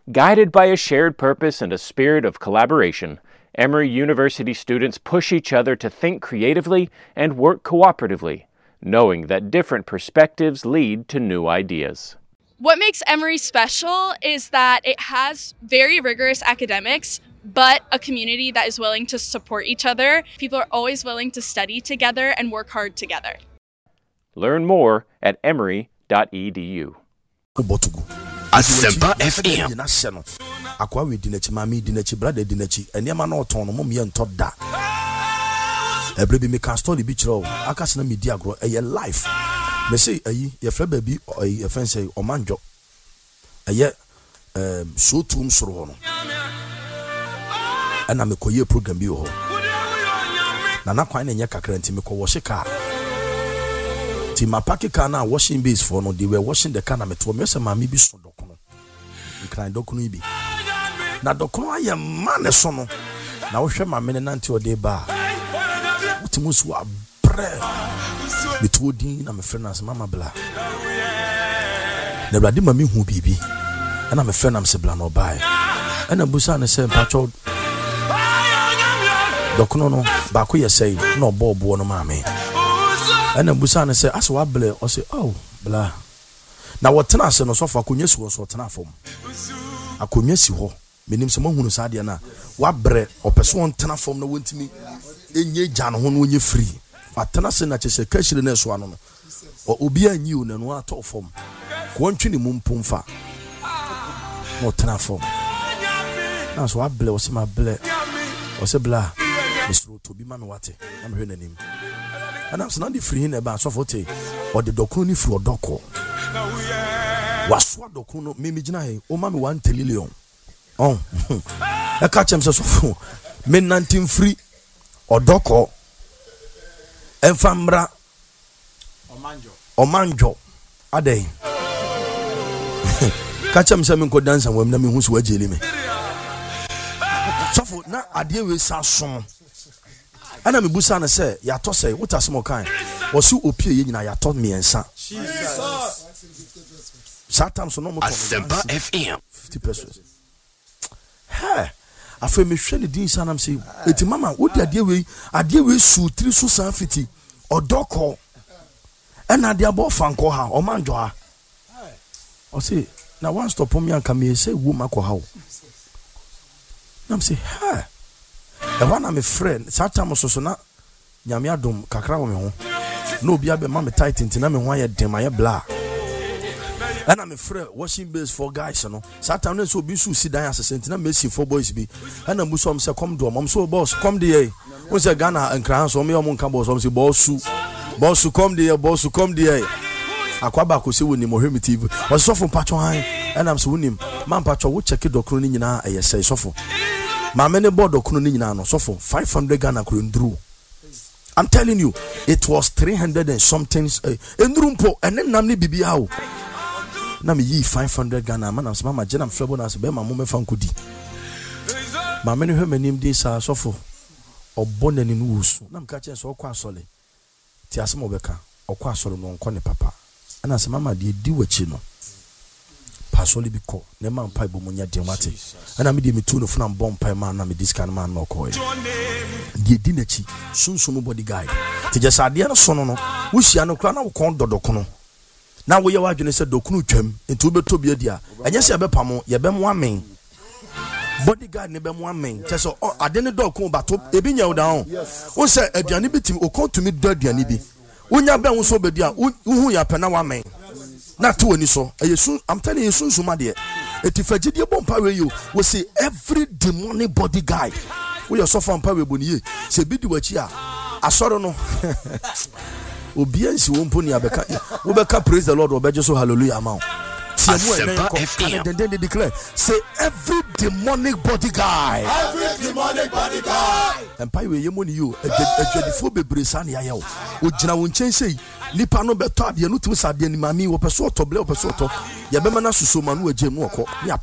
Guided by a shared purpose and a spirit of collaboration, Emory University students push each other to think creatively and work cooperatively, knowing that different perspectives lead to new ideas. What makes Emory special is that it has very rigorous academics, but a community that is willing to support each other. People are always willing to study together and work hard together. Learn more at emory.edu. Asempa FM. Akwa we dinachi mami dinachi brother dinachi enema na oton no mom ye nto da. Ebrebi me can story bi kiro akase na media agro eye life. Me say ayi ye fra ba bi ye fen say omanjo. Eye so tum soro ho no. Ana me koye program bi ho. Na kwan na nye kakra nti me ko wo shika. Ti ma pack car na washing base for no they were washing the car na me to me say mami bi so dokono. Nkran dokono ibi. Na dokono aye man so no. Na wo hwe mame ne nante ode ba. Utimu so abre. Me to din na me friend as mama bla. Na blade mami hu bibi. Na me friend am se bla no bai. Na busa ne se pacho. Dokono no ba ko ye sei na obo no mame. And then Busan say, as what ble or say, oh, blah. Now what tennis and so far could yes was what tenafom. I could miss you, meaning someone who is Adiana. What bread or person tenafom no went to me in ye Jan when you're free. But tenasin that is a question in this one or Ubia new and what top form. One trini moon pumfa. No tenafom. Now so what ble was my ble or say blah. Mr. To be mammy what I'm hearing him. And I'm not the free in about Sofote or the Dokuni for Doko. Was what Dokuno, Mimijina, oh, mammy, 1 trillion. Oh, I catch him so full. Men 19 free or Doko and Fambra or Manjo. Are they? Catch him some go dance and women who's wedging me. So for now, I deal with Sasson. And I'm Busana say, ya to say, what a small kind. Or so opie na ya taught me and son. Sometimes no more Asempa FM 50%. Hey, I feel me share the din san am say, eti mama, what dey we su 3 so san fiti or doko. And na dey abo fanko ha, o manjo ha. O say, na one stop me and come say woman ko ha. I'm say, hey. The one I'm a friend, Satam so na Yamiadum Kakra ho. No be abe mama tight intina me ho ya demaya bla. And I'm a friend washing base for guys, you know. Satam so be su si dan asese intina mesi for boys be. And I'm so say come do mom so boss come there. Won say Ghana and Kran so me omo nka boss so say boss come there boss come there. Akwaba ko se woni mo hwemi TV. Was so from patcho han. And I'm so wonim man patcho wo check dokro ni nyina ayese so for. My many board okuno ni nyina no so for 500 Ghana kurundru. I'm telling you, it was 300 and something endrumpo and then namni bibia ho. Na me yi 500 Ghana man am mama jenam frebo na se be ma mo me fan kodi. Ma many hwe manim dey sa so for obonani no wusu. Na mka che so okwa asole. Ti asem obeka, okwa asole no nko ne papa. Ana se mama de di wachi no. Pasoli biko ne man pai bo munya de mate ana me de me tu no funa bom pai man na me discan man no ko de di nachi sunsun body guide te je sade no so no wo hia no kra na wo kon dodokono na wo ye wa dwene se dokunu twam enti wo beto bia dia enye se be pamo ye be mo amen body guide ne be mo amen te so ade ne dokun bato ebi nya wo down wo se aduane bitim o kon to me do aduane bi wonya be wo so be dia wo ya pena wo amen. Not to any so. I'm telling you, soon, Sumadia. If you fagidi bompa you will say every demonic body guide. We are so far power bunny. Say bid what ya. I saw no. Obedience won't pony abeka. Ubeka praise the Lord or better so hallelujah amount. Then they declare, say every demonic body guide. Every demonic body guide. And pay we money you. A dreadful baby son yayo. Ujina won't change say. Nipa no beto ade no tumi sade ni mami wo peso to ble wo peso to ye be mana suso manu agye mu okọ ya